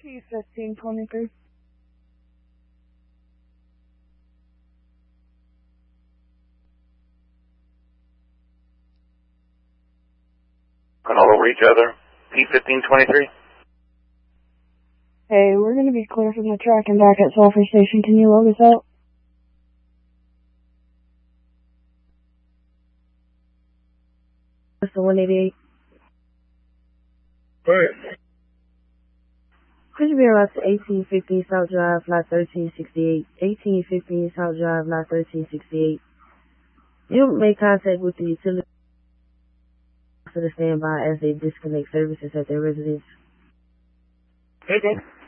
P1523. Hello, each other. P1523. Hey, we're gonna be clear from the track and back at Sulphur Station. Can you load us out? That's the 188. Alright. Could you be around to 1850 South Drive, lot 1368. 1850 South Drive, lot 1368. You make contact with the utility to the standby as they disconnect services at their residence. Okay.